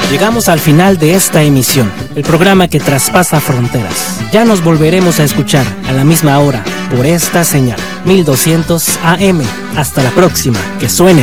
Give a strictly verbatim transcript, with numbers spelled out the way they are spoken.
Llegamos al final de esta emisión, el programa que traspasa fronteras. Ya nos volveremos a escuchar a la misma hora por esta señal, mil doscientos A M. Hasta la próxima, que suene